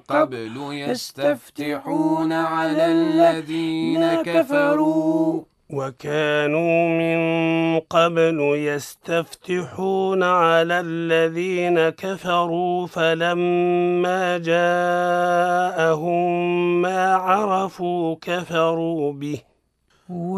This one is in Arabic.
قبل يستفتحون على الذين كفروا وكانوا من قبل يستفتحون على الذين كفروا فلما جاءهم ما عرفوا كفروا به